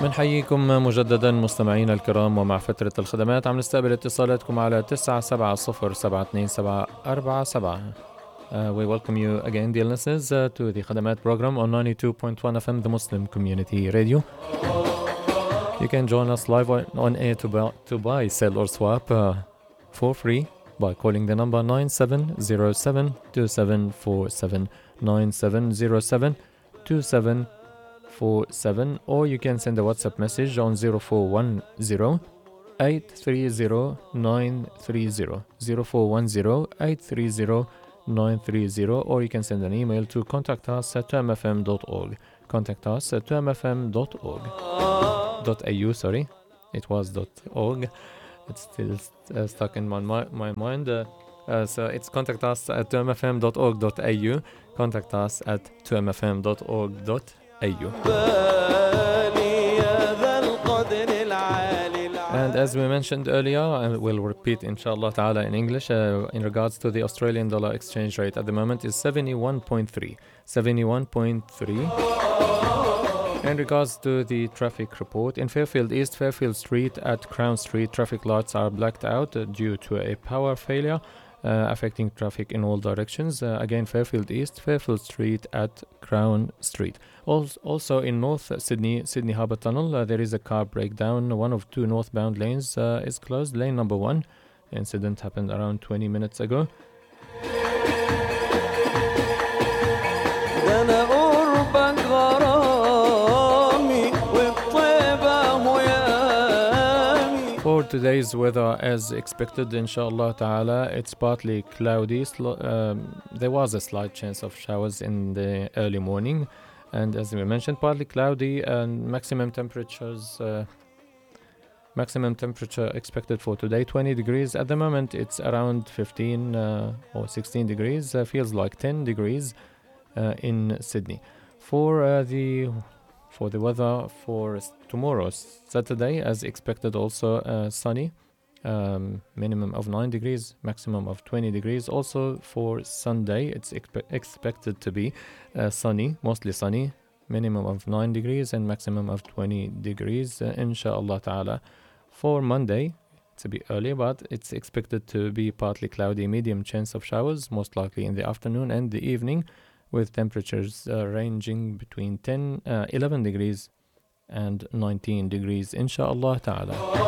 بنحييكم مجددا مستمعينا الكرام، ومع فترة الخدمات عم نستقبل اتصالاتكم على 970 we welcome you again, dear listeners, to the Khadamat program on 92.1 FM, the Muslim Community Radio. You can join us live on air to buy, sell or swap for free by calling the number 9707-2747, 9707-2747, or you can send a WhatsApp message on 0410 830 930, 0410 830 930, or you can send an email to contact us at2mfm.org. Contact us at 2mfm.org. .au, sorry, it was .org. It's still stuck in my mind. So it's contact us at 2mfm.org.au. Contact us at 2mfm.org.au. And as we mentioned earlier, and we'll repeat inshallah ta'ala in English, in regards to the Australian dollar exchange rate at the moment is 71.3. 71.3. In regards to the traffic report, in Fairfield East, Fairfield Street at Crown Street, traffic lights are blacked out due to a power failure affecting traffic in all directions. Again, Fairfield East, Fairfield Street at Crown Street. Also in North Sydney Harbour Tunnel, there is a car breakdown. One of two northbound lanes is closed. Lane number 1. The incident happened around 20 minutes ago. For today's weather, as expected, inshallah ta'ala, it's partly cloudy. There was a slight chance of showers in the early morning, and as we mentioned, partly cloudy, and maximum temperature expected for today 20 degrees. At the moment it's around 15 or 16 degrees. Feels like 10 degrees in Sydney. For the weather for tomorrow, Saturday, as expected, also sunny, minimum of 9 degrees, maximum of 20 degrees. Also for Sunday, it's expected to be sunny, mostly sunny, minimum of 9 degrees and maximum of 20 degrees, inshallah ta'ala. For Monday, it's a bit early, but it's expected to be partly cloudy, medium chance of showers, most likely in the afternoon and the evening, with temperatures ranging between 11 degrees and 19 degrees, inshallah ta'ala.